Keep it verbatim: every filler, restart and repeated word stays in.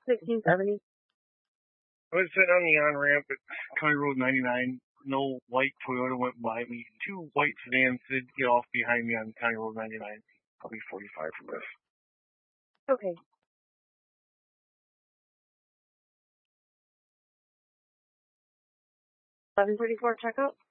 sixteen seventy. I was sitting on the on-ramp at County Road ninety-nine. No white Toyota went by me. Two white sedans did get off behind me on County Road ninety-nine. I'll be forty-five from this. Okay. eleven thirty-four checkout.